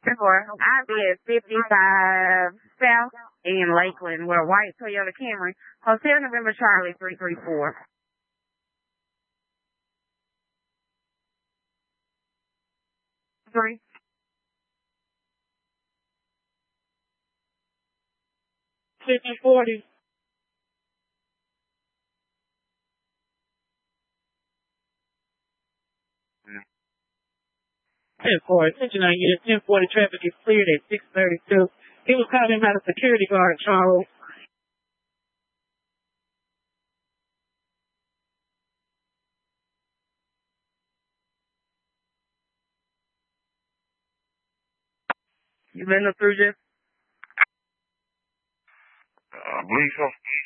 I live 55 South in Lakeland, where a white Toyota Camry. Hotel November Charlie 334. 3. 5040. 10-4. Attention on unit 1040. Traffic is cleared at 632. He was calling about a security guard, Charles. You been up through, Jeff? I believe so.